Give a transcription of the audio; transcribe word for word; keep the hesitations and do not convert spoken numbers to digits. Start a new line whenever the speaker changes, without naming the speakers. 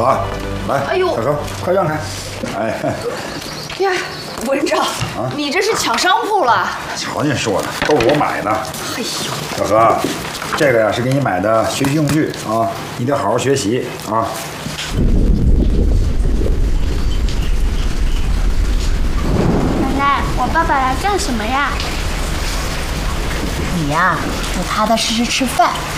和，来，
哎呦，
小何，快让开！哎，
呀，文长，啊、你这是抢商铺了？
瞧您说的，都是我买的。
哎呦，
小何，这个呀是给你买的学习用具啊，你得好好学习啊。
奶奶，我爸爸来干什么呀？
你呀，就踏踏实实吃饭，